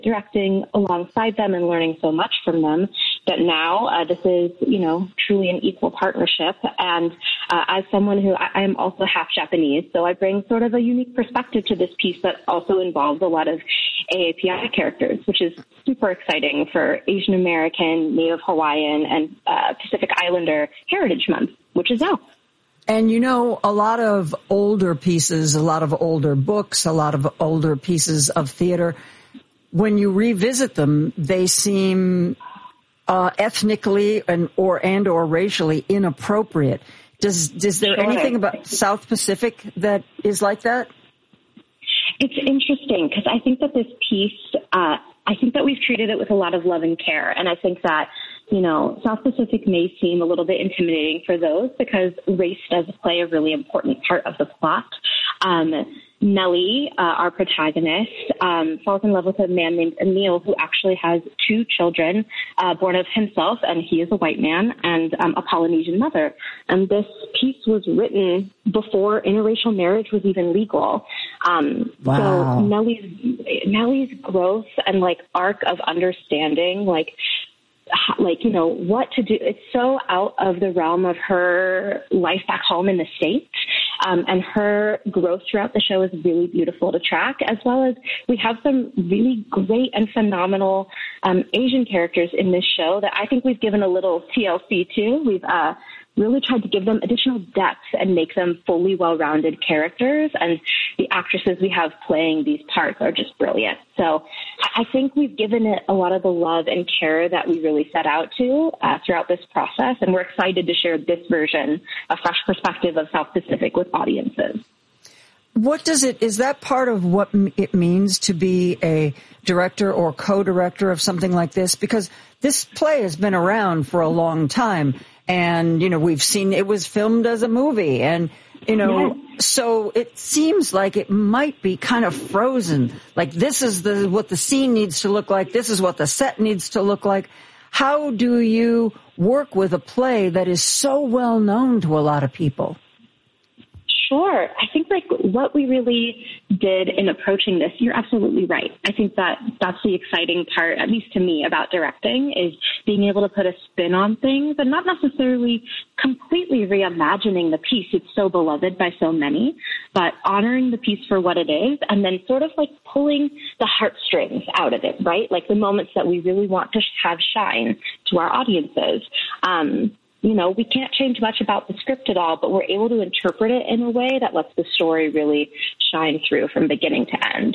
directing alongside them and learning so much from them that now this is, truly an equal partnership. And as someone who I am also half Japanese, so I bring sort of a unique perspective to this piece that also involves a lot of AAPI characters, which is super exciting for Asian American, Native Hawaiian, and Pacific Islander Heritage Month, which is now. And a lot of older pieces, a lot of older books, a lot of older pieces of theater, when you revisit them, they seem ethnically or racially inappropriate. Is there anything about South Pacific that is like that? It's interesting because I think that this piece, I think that we've treated it with a lot of love and care. And I think that, South Pacific may seem a little bit intimidating for those because race does play a really important part of the plot. Nellie, our protagonist, falls in love with a man named Emil who actually has 2 children born of himself, and he is a white man, and a Polynesian mother. And this piece was written before interracial marriage was even legal. Wow. So Nellie's growth and arc of understanding, what to do. It's so out of the realm of her life back home in the States. And her growth throughout the show is really beautiful to track, as well as we have some really great and phenomenal Asian characters in this show that I think we've given a little TLC to. We've really tried to give them additional depth and make them fully well-rounded characters. And the actresses we have playing these parts are just brilliant. So I think we've given it a lot of the love and care that we really set out to throughout this process. And we're excited to share this version, a fresh perspective of South Pacific with audiences. Is that part of what it means to be a director or co-director of something like this? Because this play has been around for a long time. And, we've seen it was filmed as a movie and, so it seems like it might be kind of frozen. Like this is what the scene needs to look like. This is what the set needs to look like. How do you work with a play that is so well known to a lot of people? Sure. I think what we really did in approaching this, you're absolutely right. I think that's the exciting part, at least to me, about directing is being able to put a spin on things and not necessarily completely reimagining the piece. It's so beloved by so many, but honoring the piece for what it is and then sort of pulling the heartstrings out of it, right? The moments that we really want to have shine to our audiences. We can't change much about the script at all, but we're able to interpret it in a way that lets the story really shine through from beginning to end.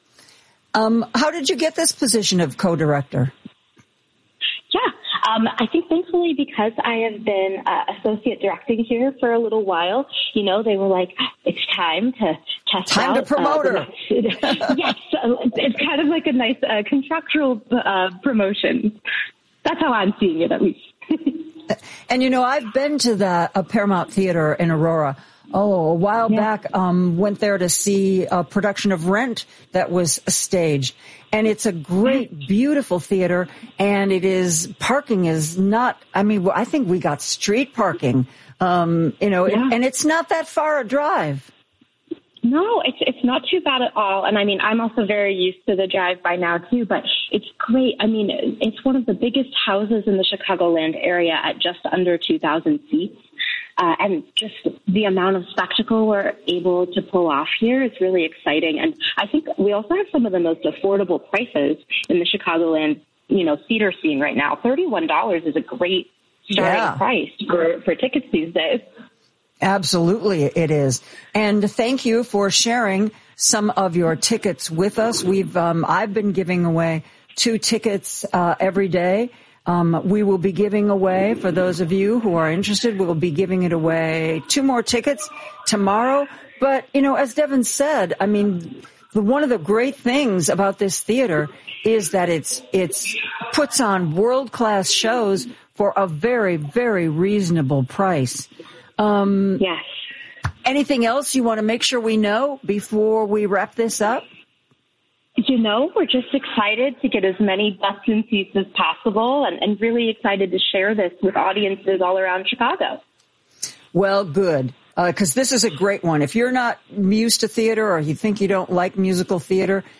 How did you get this position of co-director? Yeah, I think thankfully because I have been associate directing here for a little while, they were like, it's time to test out. Time to promote her. Yes, it's kind of like a nice contractual promotion. That's how I'm seeing it, at least. And, I've been to the Paramount Theater in Aurora. A while back, went there to see a production of Rent that was staged. And it's a great, beautiful theater. And parking is not, I think we got street parking, and it's not that far a drive. No, it's not too bad at all. And I'm also very used to the drive by now too, but it's great. It's one of the biggest houses in the Chicagoland area at just under 2,000 seats. And just the amount of spectacle we're able to pull off here is really exciting. And I think we also have some of the most affordable prices in the Chicagoland, theater scene right now. $31 is a great starting price for tickets these days. Absolutely, it is. And thank you for sharing some of your tickets with us. I've been giving away 2 tickets every day. We will be giving away, for those of you who are interested, we will be giving it away 2 more tickets tomorrow. But, as Devin said, one of the great things about this theater is that it's puts on world-class shows for a very, very reasonable price. Yes. Anything else you want to make sure we know before we wrap this up? We're just excited to get as many butts in seats as possible and really excited to share this with audiences all around Chicago. Well, good, because this is a great one. If you're not used to theater or you think you don't like musical theater,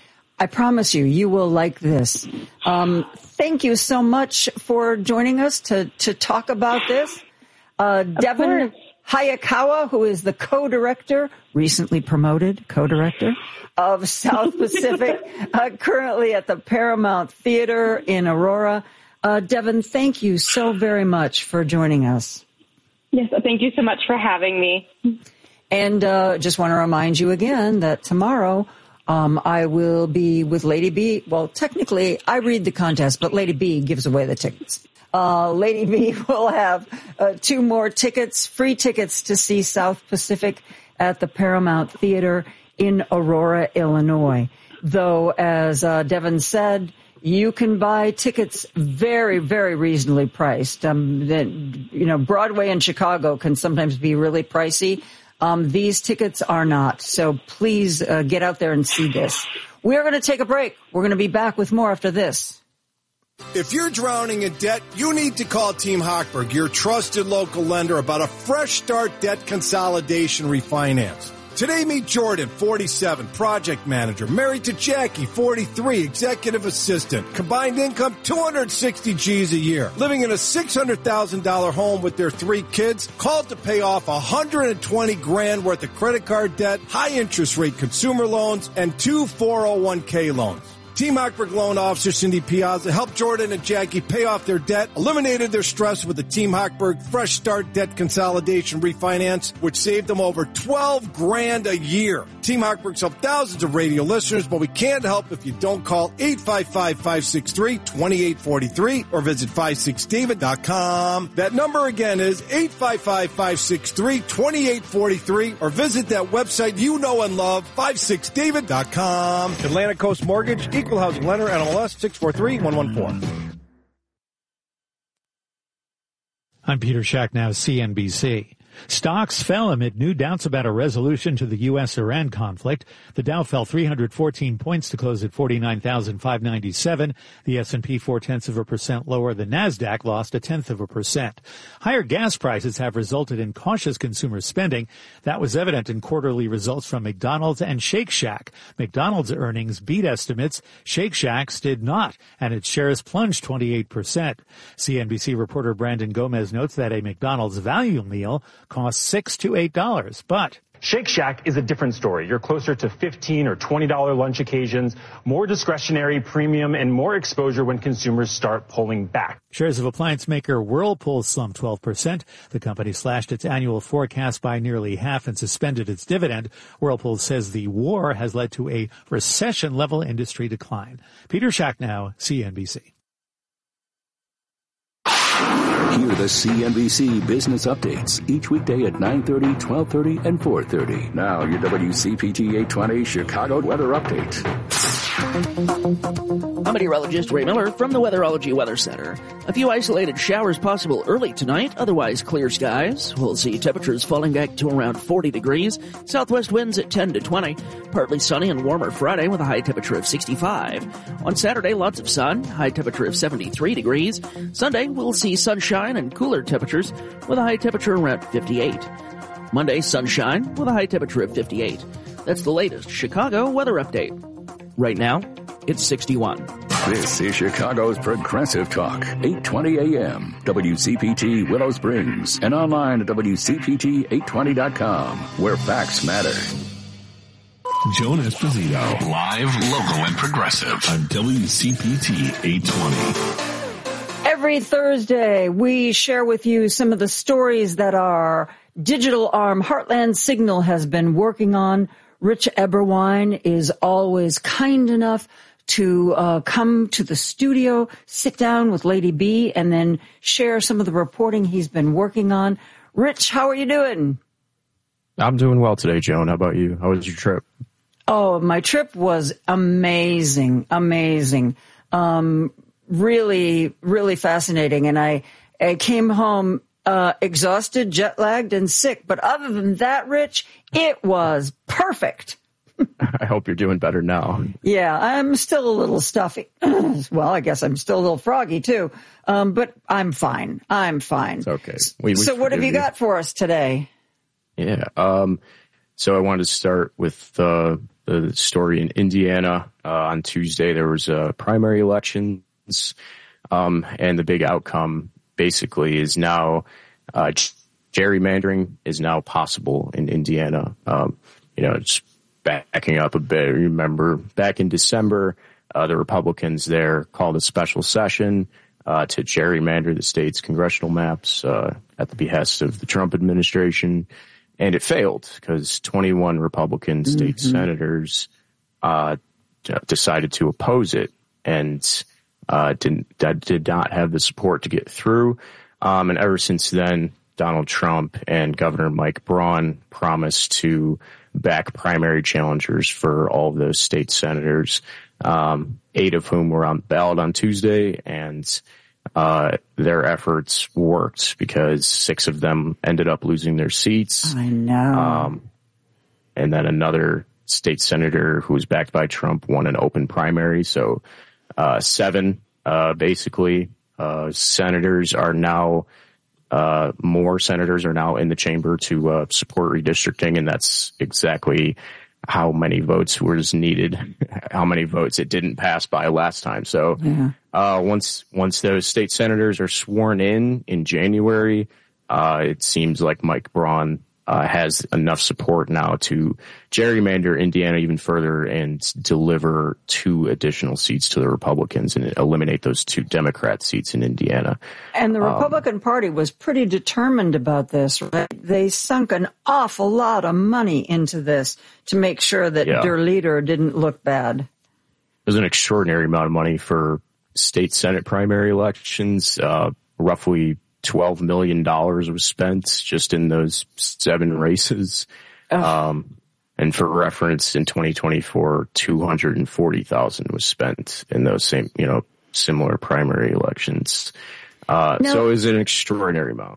I promise you will like this. Thank you so much for joining us to talk about this. Devin Hayakawa, who is the co-director, recently promoted co-director of South Pacific, currently at the Paramount Theater in Aurora. Devin, thank you so very much for joining us. Yes, thank you so much for having me. And just want to remind you again that tomorrow I will be with Lady B. Well, technically, I read the contest, but Lady B gives away the tickets. Lady B will have 2 more tickets, free tickets to see South Pacific at the Paramount Theater in Aurora, Illinois. Though, as Devin said, you can buy tickets very, very reasonably priced. Broadway in Chicago can sometimes be really pricey. These tickets are not. So please get out there and see this. We're going to take a break. We're going to be back with more after this. If you're drowning in debt, you need to call Team Hochberg, your trusted local lender, about a fresh start debt consolidation refinance. Today, meet Jordan, 47, project manager, married to Jackie, 43, executive assistant, combined income 260 G's a year, living in a $600,000 home with their 3 kids, called to pay off $120,000 worth of credit card debt, high interest rate consumer loans, and 2 401k loans. Team Hochberg loan officer Cindy Piazza helped Jordan and Jackie pay off their debt, eliminated their stress with the Team Hochberg Fresh Start Debt Consolidation Refinance, which saved them over $12,000 a year. Team Hochberg's helped thousands of radio listeners, but we can't help if you don't call 855-563-2843 or visit 56david.com. That number again is 855-563-2843 or visit that website you know and love, 56david.com. Atlantic Coast Mortgage, Equal Housing Lender, NMLS 643114. I'm Peter Schacknow, CNBC. Stocks fell amid new doubts about a resolution to the U.S.-Iran conflict. The Dow fell 314 points to close at 49,597. The S&P 0.4% lower. The Nasdaq lost 0.1%. Higher gas prices have resulted in cautious consumer spending. That was evident in quarterly results from McDonald's and Shake Shack. McDonald's earnings beat estimates. Shake Shack's did not, and its shares plunged 28%. CNBC reporter Brandon Gomez notes that a McDonald's value meal costs $6 to $8, but Shake Shack is a different story. You're closer to $15 or $20 lunch occasions, more discretionary, premium, and more exposure when consumers start pulling back. Shares of appliance maker Whirlpool slumped 12%. The company slashed its annual forecast by nearly half and suspended its dividend. Whirlpool says the war has led to a recession-level industry decline. Peter Schacknow, CNBC. Hear the CNBC Business Updates each weekday at 9:30, 12:30, and 4:30. Now, your WCPT 820 Chicago Weather Update. I'm meteorologist Ray Miller from the Weatherology Weather Center. A few isolated showers possible early tonight, otherwise clear skies. We'll see temperatures falling back to around 40 degrees. Southwest winds at 10 to 20. Partly sunny and warmer Friday with a high temperature of 65. On Saturday, lots of sun, high temperature of 73 degrees. Sunday, we'll see sunshine and cooler temperatures with a high temperature around 58. Monday, sunshine with a high temperature of 58. That's the latest Chicago weather update. Right now, it's 61. This is Chicago's Progressive Talk, 820 AM, WCPT Willow Springs, and online at WCPT820.com, where facts matter. Joan Esposito, live, local, and progressive on WCPT 820. Every Thursday, we share with you some of the stories that our digital arm, Heartland Signal, has been working on. Rich Eberwein is always kind enough to come to the studio, sit down with Lady B, and then share some of the reporting he's been working on. Rich, how are you doing? I'm doing well today, Joan. How about you? How was your trip? Oh, my trip was amazing, amazing. Really, really fascinating. And I came home exhausted, jet-lagged, and sick. But other than that, Rich, it was perfect. I hope you're doing better now. Yeah, I'm still a little stuffy. Well, I guess I'm still a little froggy, too. But I'm fine. I'm fine. It's okay. So what have you got for us today? Yeah. So I wanted to start with the story in Indiana. On Tuesday, there was primary elections, and the big outcome basically is now gerrymandering is now possible in Indiana. It's backing up a bit. Remember, back in December, the Republicans there called a special session to gerrymander the state's congressional maps at the behest of the Trump administration. And it failed because 21 Republican state senators decided to oppose it and did not have the support to get through. And ever since then, Donald Trump and Governor Mike Braun promised to back primary challengers for all of those state senators, 8 of whom were on the ballot on Tuesday, and their efforts worked because 6 of them ended up losing their seats. I know. And then another state senator who was backed by Trump won an open primary. So 7 senators are now more senators are now in the chamber to support redistricting, and that's exactly how many votes was needed, how many votes it didn't pass by last time. So once those state senators are sworn in January, it seems like Mike Braun has enough support now to gerrymander Indiana even further and deliver 2 additional seats to the Republicans and eliminate those 2 Democrat seats in Indiana. And the Republican Party was pretty determined about this, right? They sunk an awful lot of money into this to make sure that their leader didn't look bad. It was an extraordinary amount of money for state Senate primary elections, roughly $12 million was spent just in those 7 races. And for reference, in 2024, $240,000 was spent in those same, similar primary elections. So it was an extraordinary amount.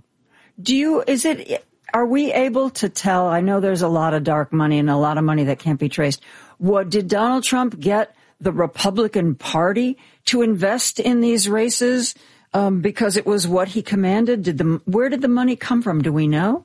Are we able to tell? I know there's a lot of dark money and a lot of money that can't be traced. Did Donald Trump get the Republican Party to invest in these races? Because it was what he commanded. Where did the money come from? Do we know?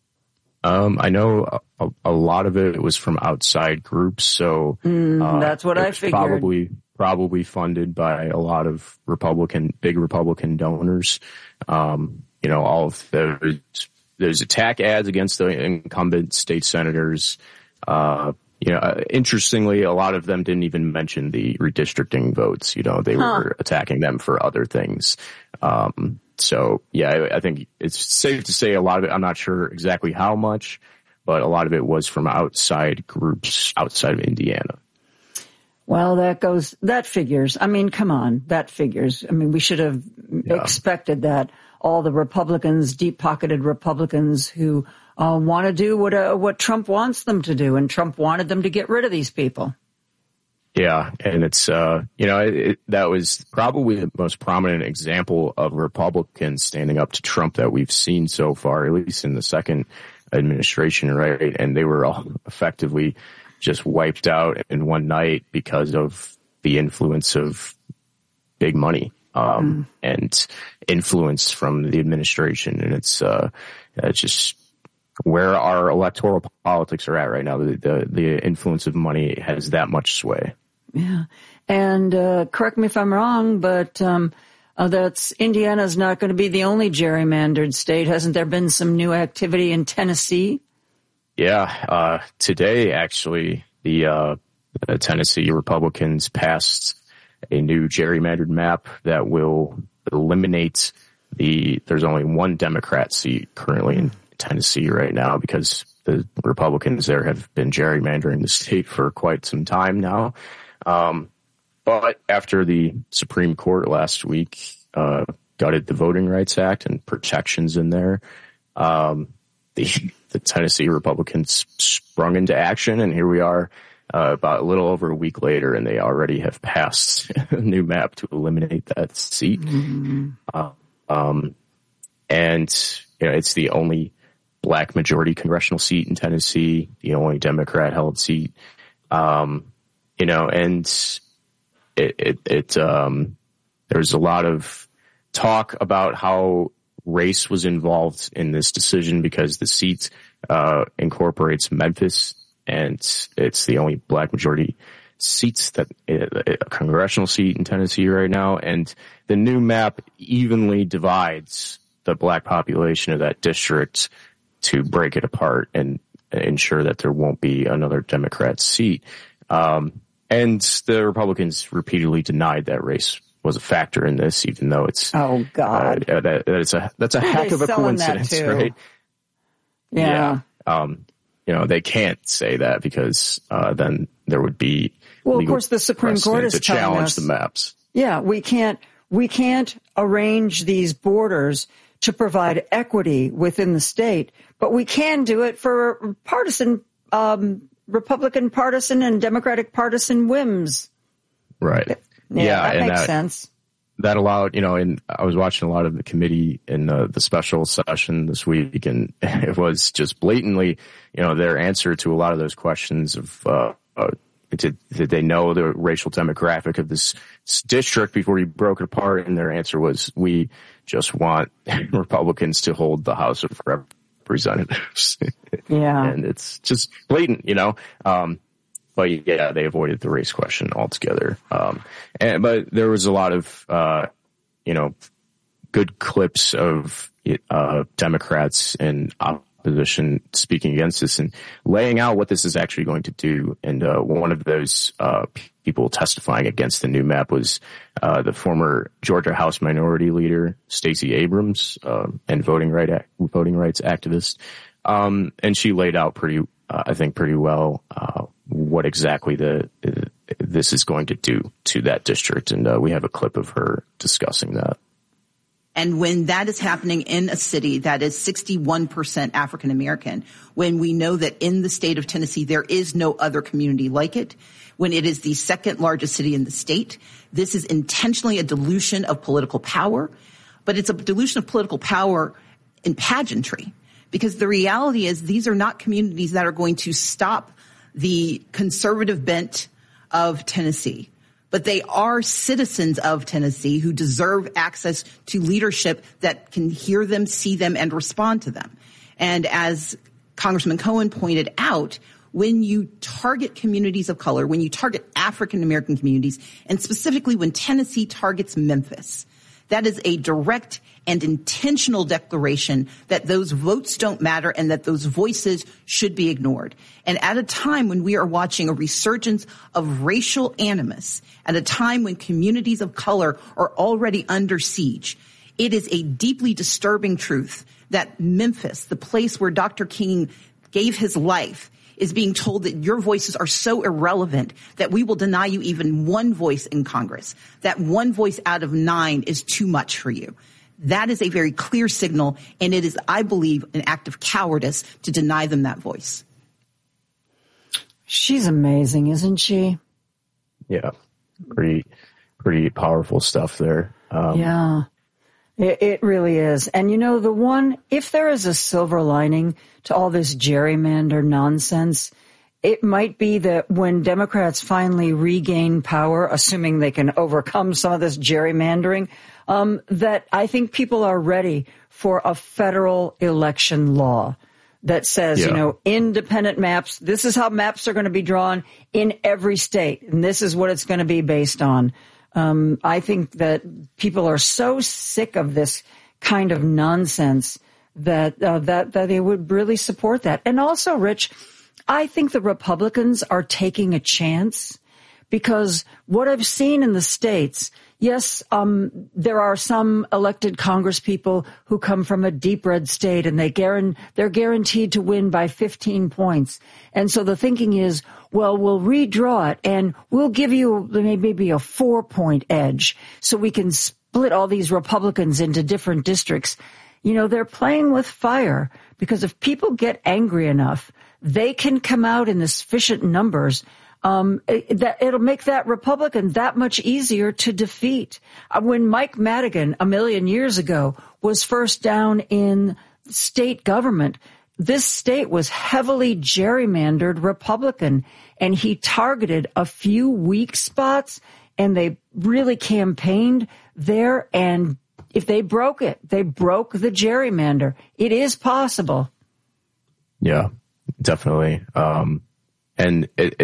I know a lot of it was from outside groups. So that's what I figured. Probably funded by a lot of big Republican donors. All of those attack ads against the incumbent state senators. Interestingly, a lot of them didn't even mention the redistricting votes. They were attacking them for other things. I think it's safe to say a lot of it, I'm not sure exactly how much, but a lot of it was from outside groups outside of Indiana. Well, that figures. I mean, come on, that figures. I mean, we should have expected that. All the Republicans, deep-pocketed Republicans who want to do what Trump wants them to do, and Trump wanted them to get rid of these people. Yeah, and it's that was probably the most prominent example of Republicans standing up to Trump that we've seen so far, at least in the second administration, right? And they were all effectively just wiped out in one night because of the influence of big money and influence from the administration, and it's just where our electoral politics are at right now. The influence of money has that much sway. Yeah. And correct me if I'm wrong, but that's Indiana's not going to be the only gerrymandered state. Hasn't there been some new activity in Tennessee? Yeah. Today, actually, the Tennessee Republicans passed a new gerrymandered map that will eliminate there's only 1 Democrat seat currently in Tennessee right now because the Republicans there have been gerrymandering the state for quite some time now. But after the Supreme Court last week gutted the Voting Rights Act and protections in there, the Tennessee Republicans sprung into action, and here we are about a little over a week later, and they already have passed a new map to eliminate that seat. And it's the only Black majority congressional seat in Tennessee, the only Democrat held seat. And there's a lot of talk about how race was involved in this decision because the seat incorporates Memphis, and it's the only Black majority seats, a congressional seat in Tennessee right now, and the new map evenly divides the black population of that district to break it apart and ensure that there won't be another Democrat seat. And the Republicans repeatedly denied that race was a factor in this, even though it's that's a heck of a coincidence, right? Yeah. They can't say that because then there would be of course the Supreme Court is to telling challenge us, the maps. Yeah, we can't arrange these borders to provide equity within the state, but we can do it for partisan, Republican partisan and Democratic partisan whims. Right. Yeah, that makes sense. That allowed, and I was watching a lot of the committee in the special session this week, and it was just blatantly, their answer to a lot of those questions of, did they know the racial demographic of this district before you broke it apart? And their answer was, we just want Republicans to hold the House of Representatives. Yeah. And it's just blatant, But yeah, they avoided the race question altogether. But there was a lot of, good clips of Democrats and opposition speaking against this and laying out what this is actually going to do. And one of those people testifying against the new map was the former Georgia House Minority Leader Stacey Abrams, and voting rights activist. And she laid out pretty well what exactly this is going to do to that district. And we have a clip of her discussing that. And when that is happening in a city that is 61% African American, when we know that in the state of Tennessee there is no other community like it, when it is the second largest city in the state, this is intentionally a dilution of political power, but it's a dilution of political power in pageantry. Because the reality is these are not communities that are going to stop the conservative bent of Tennessee, but they are citizens of Tennessee who deserve access to leadership that can hear them, see them, and respond to them. And as Congressman Cohen pointed out, when you target communities of color, when you target African American communities, and specifically when Tennessee targets Memphis, that is a direct and intentional declaration that those votes don't matter and that those voices should be ignored. And at a time when we are watching a resurgence of racial animus, at a time when communities of color are already under siege, it is a deeply disturbing truth that Memphis, the place where Dr. King gave his life, is being told that your voices are so irrelevant that we will deny you even one voice in Congress. That one voice out of 9 is too much for you. That is a very clear signal, and it is, I believe, an act of cowardice to deny them that voice. She's amazing, isn't she? Yeah, pretty powerful stuff there. Yeah, it really is. And if there is a silver lining to all this gerrymander nonsense, it might be that when Democrats finally regain power, assuming they can overcome some of this gerrymandering, that I think people are ready for a federal election law that says, independent maps. This is how maps are going to be drawn in every state, and this is what it's going to be based on. I think that people are so sick of this kind of nonsense that they would really support that. And also, Rich, I think the Republicans are taking a chance because what I've seen in the states, yes, there are some elected Congress people who come from a deep red state and they're guaranteed to win by 15 points. And so the thinking is, well, we'll redraw it and we'll give you maybe a 4-point edge so we can split all these Republicans into different districts. They're playing with fire because if people get angry enough, they can come out in sufficient numbers that it'll make that Republican that much easier to defeat. When Mike Madigan a million years ago was first down in state government, this state was heavily gerrymandered Republican, and he targeted a few weak spots, and they really campaigned there. And if they broke it, they broke the gerrymander. It is possible. Yeah, definitely. And it's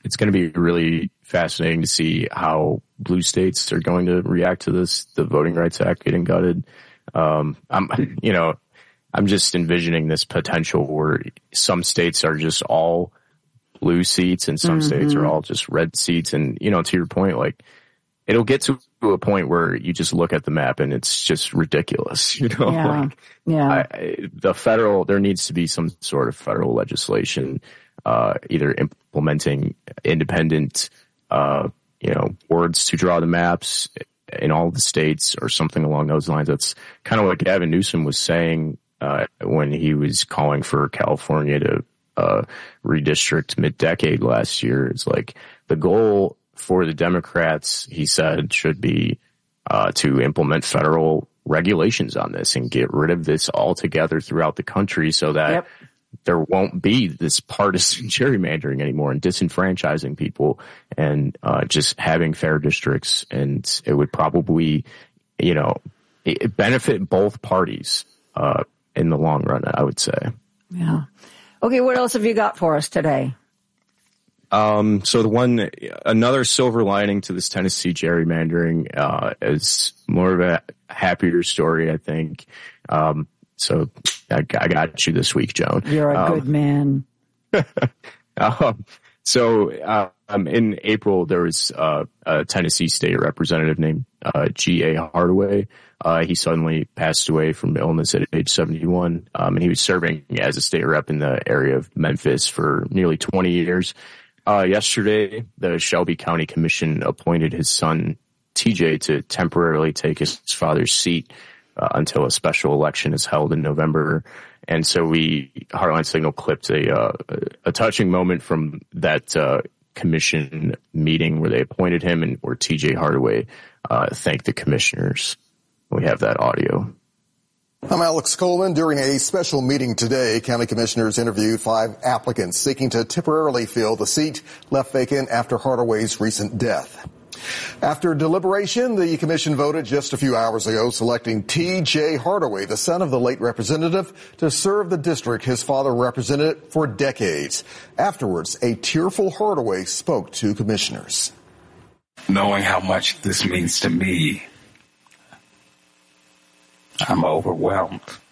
it's going to be really fascinating to see how blue states are going to react to this, the Voting Rights Act getting gutted. I'm just envisioning this potential where some states are just all blue seats and some states are all just red seats. And, to your point, like, it'll get to a point where you just look at the map and it's just ridiculous, there needs to be some sort of federal legislation, either implementing independent, words to draw the maps in all the states or something along those lines. That's kind of what Gavin Newsom was saying, when he was calling for California to, redistrict mid-decade last year. It's like the goal for the Democrats, he said, should be to implement federal regulations on this and get rid of this altogether throughout the country so that there won't be this partisan gerrymandering anymore and disenfranchising people and just having fair districts. And it would probably, benefit both parties in the long run, I would say. Yeah. Okay, what else have you got for us today? So another silver lining to this Tennessee gerrymandering, is more of a happier story, I think. So I got you this week, Joan. You're a good man. In April, there was a Tennessee state representative named G.A. Hardaway. He suddenly passed away from illness at age 71. And he was serving as a state rep in the area of Memphis for nearly 20 years. Yesterday, the Shelby County Commission appointed his son, TJ, to temporarily take his father's seat until a special election is held in November. And so Heartline Signal clipped a touching moment from that commission meeting where they appointed him and where TJ Hardaway thanked the commissioners. We have that audio. I'm Alex Coleman. During a special meeting today, county commissioners interviewed 5 applicants seeking to temporarily fill the seat left vacant after Hardaway's recent death. After deliberation, the commission voted just a few hours ago, selecting T.J. Hardaway, the son of the late representative, to serve the district his father represented for decades. Afterwards, a tearful Hardaway spoke to commissioners. Knowing how much this means to me, I'm overwhelmed.